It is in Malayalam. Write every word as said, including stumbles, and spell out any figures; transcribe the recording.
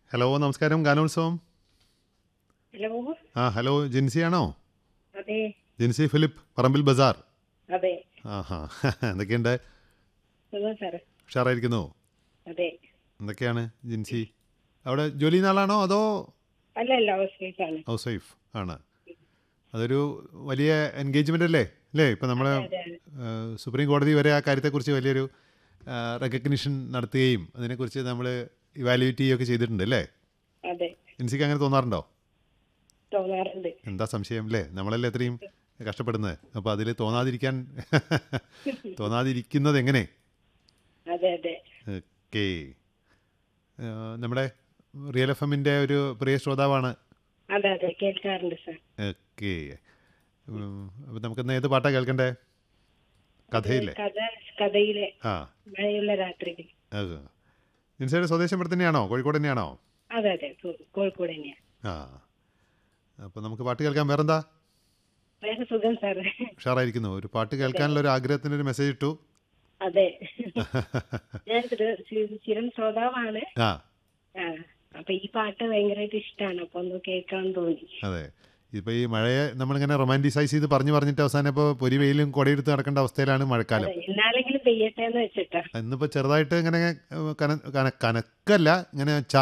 ഹലോ നമസ്കാരം ഗാനോത്സവം. ഹലോ. ആ ഹലോ ജിൻസിയാണോ? അതെ. ജിൻസി ഫിലിപ്പ് പറമ്പിൽ ബസാർ. അതെ. ആഹാ എന്തൊക്കെയുണ്ട്? സുഖം സാർ. ഉഷാറായിരിക്കുന്നു. അതെ. എന്തൊക്കെയാണ് ജിൻസി അവിടെ ജോലി ചെയ്യുന്ന ആളാണോ അതോ അല്ല അല്ല ഹൗസ് വൈഫാണ്. ഹൗസ് വൈഫ് ആണ്? അതൊരു വലിയ എൻഗേജ്മെൻ്റ് അല്ലേ അല്ലേ ഇപ്പം നമ്മൾ അതെ അതെ അതെ. സുപ്രീം കോടതി വരെ ആ കാര്യത്തെക്കുറിച്ച് വലിയൊരു റെക്കഗ്നിഷൻ നടത്തുകയും അതിനെക്കുറിച്ച് നമ്മൾ ഇവാലുവേറ്റ് ചെയ്യുകയൊക്കെ ചെയ്തിട്ടുണ്ട് അല്ലേ? അതെ. ജിൻസിക്ക് അങ്ങനെ തോന്നാറുണ്ടോ? തോന്നാറുണ്ട്. എന്താ സംശയം അല്ലേ? നമ്മളല്ലേ എത്രയും കഷ്ടപ്പെടുന്നത്. അപ്പോൾ അതിൽ തോന്നാതിരിക്കാൻ തോന്നാതിരിക്കുന്നത് എങ്ങനെ? അതെ അതെ. ഓക്കെ. നമ്മുടെ റിയൽ എഫ് എമ്മിൻ്റെ ഒരു പ്രിയ ശ്രോതാവാണ്. അതെ അതെ കേൾക്കാറുണ്ട് സാർ. ഓക്കെ. അപ്പം നമുക്കിന്ന് ഏത് പാട്ടാണ് കേൾക്കണ്ടേ? കഥയില്ലേ? കഥ കഥയിലെ ആ മഴയുള്ള രാത്രിയിൽ. അത് ജിൻസിയുടെ സ്വദേശം ഇവിടെ തന്നെയാണോ? കോഴിക്കോട് തന്നെയാണോ? അതെ അതെ കോ- കോഴിക്കോട് തന്നെയാ. ആ അപ്പോൾ നമുക്ക് പാട്ട് കേൾക്കാം. വേറെന്താ? വേറെ സുഖം സാർ. ഉഷാറായിരിക്കുന്നു. ഒരു പാട്ട് കേൾക്കാനുള്ള ഒരു ആഗ്രഹത്തിൻ്റെ ഒരു മെസ്സേജ് ഇട്ടു. അതെ. ഞാൻ സ്ഥിര- സ്ഥി- സ്ഥിരം ശ്രോതാവാണ്. ആ ആ അപ്പൊ ഈ പാട്ട് ഭയങ്കരമായിട്ട് ഇഷ്ടമാണ്. അപ്പൊ ഒന്ന് കേൾക്കാൻ തോന്നി. അതെ. ഇപ്പോൾ ഈ മഴയെ നമ്മളിങ്ങനെ റൊമാൻറ്റിസൈസ് ചെയ്ത് പറഞ്ഞു പറഞ്ഞിട്ട് അവസാനം ഇപ്പോൾ പൊരി വെയിലും കൊടയെടുത്ത് നടക്കേണ്ട അവസ്ഥയിലാണ് മഴക്കാലം. അതെ എന്നാലെങ്കിലും പെയ്യട്ടെ എന്ന് വെച്ചിട്ടാ. ഇന്നിപ്പോൾ ചെറുതായിട്ട് ഇങ്ങനെ കന കന കനക്കല്ല ഇങ്ങനെ ചാ